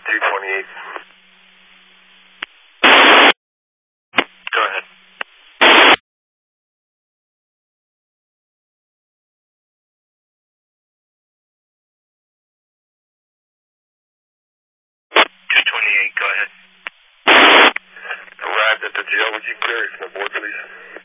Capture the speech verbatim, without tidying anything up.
two twenty-eight. Go ahead. two twenty-eight, go ahead. Arrived at the jail. Would you clear it from the board, please?